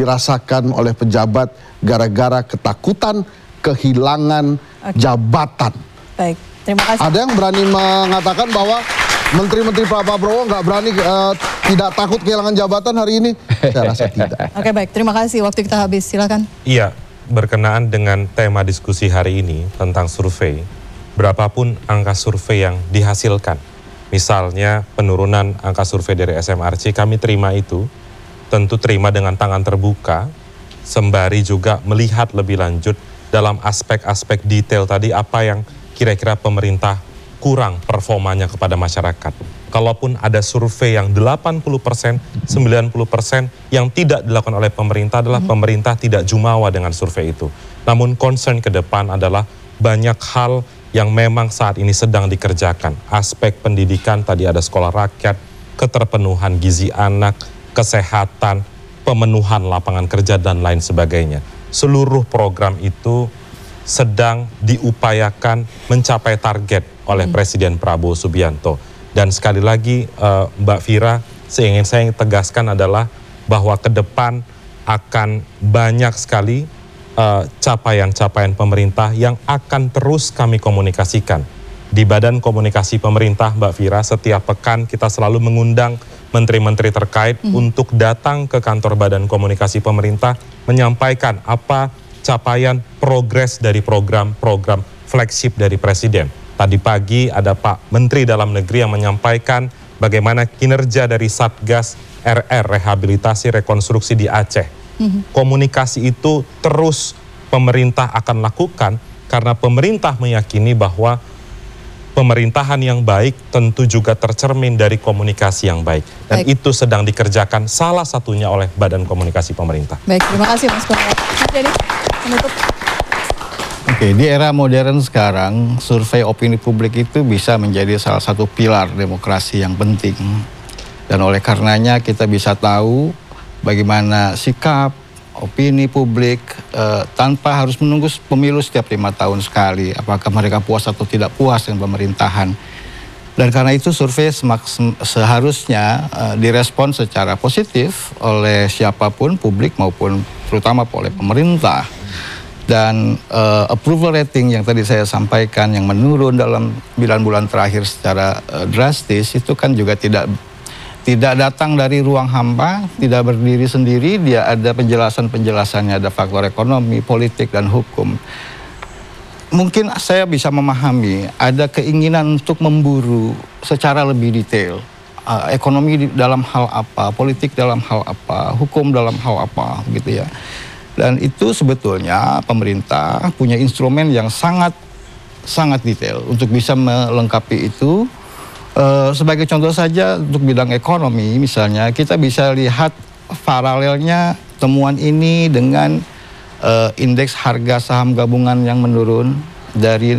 dirasakan oleh pejabat gara-gara ketakutan kehilangan jabatan. Baik, terima kasih. Ada yang berani mengatakan bahwa Menteri-menteri Pak Prabowo nggak berani, tidak takut kehilangan jabatan hari ini? Saya rasa tidak. Oke, baik, terima kasih. Waktu kita habis, silakan. Iya, berkenaan dengan tema diskusi hari ini tentang survei, berapapun angka survei yang dihasilkan, misalnya penurunan angka survei dari SMRC, kami terima itu, tentu terima dengan tangan terbuka, sembari juga melihat lebih lanjut dalam aspek-aspek detail tadi apa yang kira-kira pemerintah kurang performanya kepada masyarakat. Kalaupun ada survei yang 80%, 90% yang tidak dilakukan oleh pemerintah adalah pemerintah tidak jumawa dengan survei itu. Namun concern ke depan adalah banyak hal yang memang saat ini sedang dikerjakan. Aspek pendidikan, tadi ada sekolah rakyat, keterpenuhan gizi anak, kesehatan, pemenuhan lapangan kerja, dan lain sebagainya. Seluruh program itu sedang diupayakan mencapai target oleh Presiden Prabowo Subianto. Dan sekali lagi Mbak Fira, saya ingin tegaskan adalah bahwa ke depan akan banyak sekali capaian-capaian pemerintah yang akan terus kami komunikasikan. Di Badan Komunikasi Pemerintah, Mbak Fira, setiap pekan kita selalu mengundang menteri-menteri terkait untuk datang ke kantor Badan Komunikasi Pemerintah menyampaikan apa capaian progres dari program-program flagship dari Presiden. Tadi pagi ada Pak Menteri Dalam Negeri yang menyampaikan bagaimana kinerja dari Satgas RR, Rehabilitasi Rekonstruksi di Aceh. Komunikasi itu terus pemerintah akan lakukan karena pemerintah meyakini bahwa pemerintahan yang baik tentu juga tercermin dari komunikasi yang baik. Dan itu sedang dikerjakan salah satunya oleh Badan Komunikasi Pemerintah. Baik, terima kasih Mas Kurnia. Jadi, menutup. Oke, di era modern sekarang, survei opini publik itu bisa menjadi salah satu pilar demokrasi yang penting. Dan oleh karenanya kita bisa tahu bagaimana sikap, opini publik tanpa harus menunggu pemilu setiap 5 tahun sekali. Apakah mereka puas atau tidak puas dengan pemerintahan. Dan karena itu survei seharusnya direspon secara positif oleh siapapun, publik maupun terutama oleh pemerintah. Dan approval rating yang tadi saya sampaikan yang menurun dalam 9 bulan terakhir secara drastis itu kan juga tidak datang dari ruang hampa, tidak berdiri sendiri, dia ada penjelasannya, ada faktor ekonomi, politik, dan hukum. Mungkin saya bisa memahami ada keinginan untuk memburu secara lebih detail. Ekonomi dalam hal apa, politik dalam hal apa, hukum dalam hal apa, gitu ya. Dan itu sebetulnya pemerintah punya instrumen yang sangat detail untuk bisa melengkapi itu. Sebagai contoh saja untuk bidang ekonomi misalnya kita bisa lihat paralelnya temuan ini dengan indeks harga saham gabungan yang menurun dari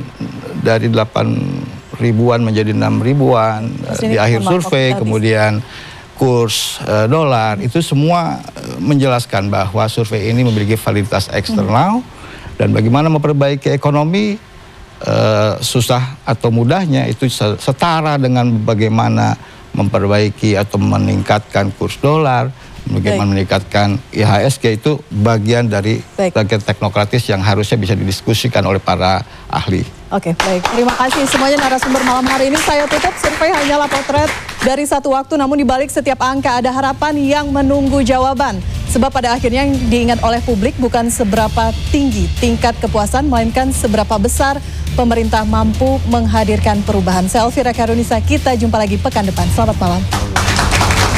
8 ribuan menjadi 6 ribuan di akhir survei, kemudian kurs dolar, itu semua menjelaskan bahwa survei ini memiliki validitas eksternal dan bagaimana memperbaiki ekonomi susah atau mudahnya itu setara dengan bagaimana memperbaiki atau meningkatkan kurs dolar, bagaimana meningkatkan IHSG, itu bagian dari bagian teknokratis yang harusnya bisa didiskusikan oleh para ahli. Oke, baik. Terima kasih semuanya narasumber malam hari ini. Saya tutup, survei hanyalah potret dari satu waktu, namun dibalik setiap angka ada harapan yang menunggu jawaban. Sebab pada akhirnya yang diingat oleh publik bukan seberapa tinggi tingkat kepuasan, melainkan seberapa besar pemerintah mampu menghadirkan perubahan. Saya Elvira Karunisa, kita jumpa lagi pekan depan. Selamat malam.